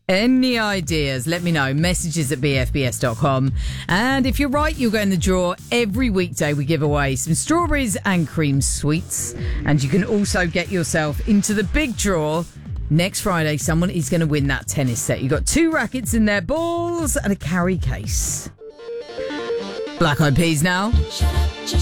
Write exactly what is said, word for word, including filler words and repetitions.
Any ideas? Let me know. Messages at b f b s dot com. And if you're right, you'll go in the draw. Every weekday we give away some strawberries and cream sweets. And you can also get yourself into the big draw. Next Friday, someone is going to win that tennis set. You've got two rackets in their balls and a carry case. Black Eyed Peas now.